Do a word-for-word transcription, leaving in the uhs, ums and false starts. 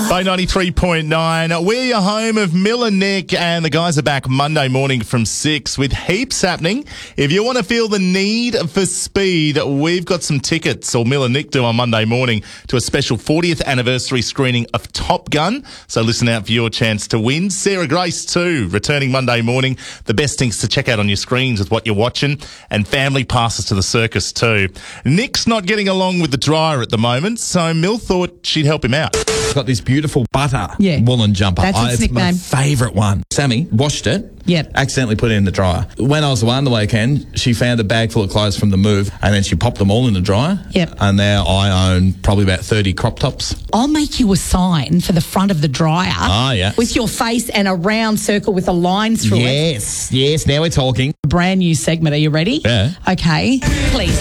By ninety-three point nine, we're your home of Mill and Nick, and the guys are back Monday morning from six with heaps happening. If you want to feel the need for speed, we've got some tickets, or Mill and Nick do on Monday morning, to a special fortieth anniversary screening of Top Gun. So listen out for your chance to win. Sarah Grace too, returning Monday morning. The best things to check out on your screens with what you're watching, and family passes to the circus too. Nick's not getting along with the dryer at the moment, so Mill thought she'd help him out. I've got this beautiful butter Yeah. woolen jumper. That's its it's my nickname. favourite one. Sammy washed it. Yep. Accidentally put it in the dryer. When I was away on the weekend, she found a bag full of clothes from the move, and then she popped them all in the dryer. Yep. And now I own probably about thirty crop tops. I'll make you a sign for the front of the dryer. Ah, yeah. With your face and a round circle with a line through it. Yes, yes. Now we're talking. A brand new segment. Are you ready? Yeah. Okay. Please.